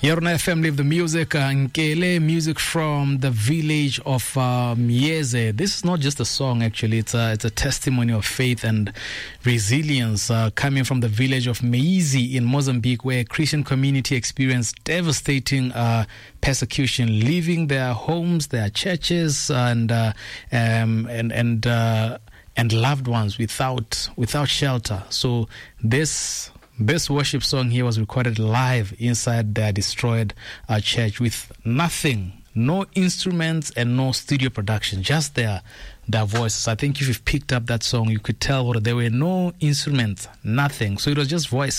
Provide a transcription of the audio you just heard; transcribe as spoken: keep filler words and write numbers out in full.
Yorona F M, Live the Music. uh, Nkele, music from the village of uh, Mieze. This is not just a song, actually. It's a, it's a testimony of faith and resilience uh, coming from the village of Meizi in Mozambique, where a Christian community experienced devastating uh, persecution, leaving their homes, their churches, and uh, um, and and uh, and loved ones without without shelter. So this. This worship song here was recorded live inside their destroyed uh, church with nothing, no instruments and no studio production, just their their voices. I think if you've picked up that song, you could tell there were no instruments, nothing. So it was just voice.